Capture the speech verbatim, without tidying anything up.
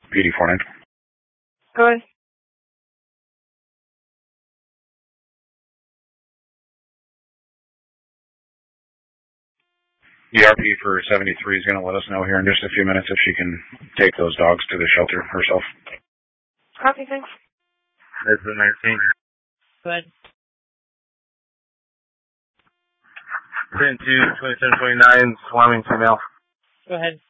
P D forty-nine. Go ahead. E R P for seventy-three is going to let us know here in just a few minutes if she can take those dogs to the shelter herself. Copy, thanks. This is nineteen. Go ahead. ten two, twenty-seven twenty-nine, swarming female. Go ahead.